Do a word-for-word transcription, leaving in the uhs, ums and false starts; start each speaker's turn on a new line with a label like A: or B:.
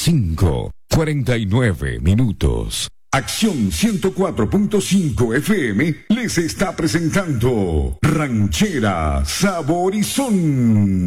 A: cinco, cuarenta y nueve minutos. Acción ciento cuatro punto cinco F M les está presentando Ranchera Sabor y Son.